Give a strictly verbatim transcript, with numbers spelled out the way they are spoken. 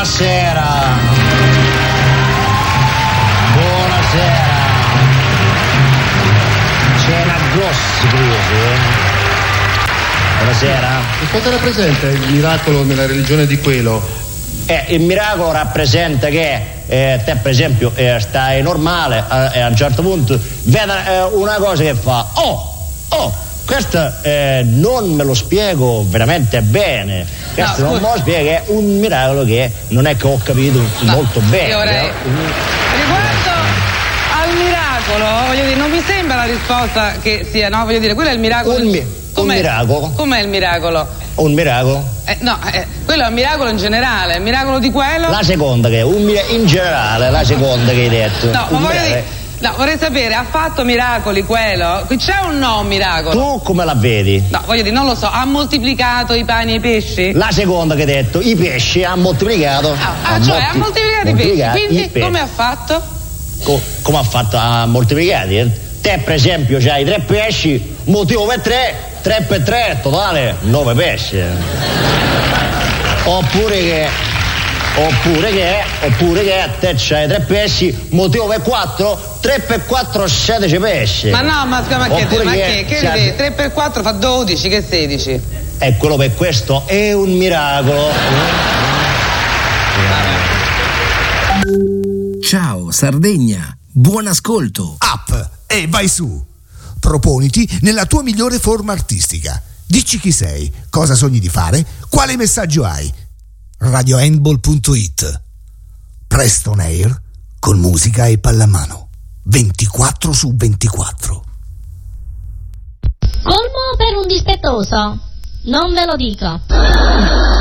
Buonasera. Buonasera. C'è una grossa crisi, eh? Buonasera. E cosa rappresenta il miracolo nella religione di Quelo? Eh, il miracolo rappresenta che eh, te per esempio eh, stai normale eh, e a un certo punto vedi eh, una cosa che fa oh, oh, questo eh, non me lo spiego veramente bene, questo no, non me lo spiego, è un miracolo che non è che ho capito no, molto bene. Io vorrei... Riguardo al miracolo, voglio dire, non mi sembra la risposta che sia, no? Voglio dire, quello è il miracolo. Un, mi- un miracolo? Com'è il miracolo? Un miracolo? Eh, no, eh, quello è un miracolo in generale, il miracolo di quello. La seconda che è un mir- in generale, la seconda che hai detto. No, ma voglio dire, no, vorrei sapere, ha fatto miracoli quello? Qui c'è un no miracolo? Tu come la vedi? No, voglio dire, non lo so, ha moltiplicato i pani e i pesci? La seconda che hai detto, i pesci ha moltiplicato. Ah, ah ha cioè molti- ha moltiplicato i pesci, quindi i pesci. Come ha fatto? Co- come ha fatto a moltiplicati? Te per esempio c'hai tre pesci, motivo per tre, tre per tre, totale nove pesci. Oppure che oppure che oppure che te c'hai tre pesci, motivo per quattro, tre per quattro sedici pesci. Ma no, ma, ma che Oppure ma che, che, che che tre per quattro fa dodici, che sedici? E quello per questo è un miracolo. Ciao Sardegna, buon ascolto. Up e vai su. Proponiti nella tua migliore forma artistica. Dici chi sei, cosa sogni di fare, quale messaggio hai. radio handball punto it. Presto on air con musica e pallamano. ventiquattro su ventiquattro. Colmo per un dispettoso. Non ve lo dico.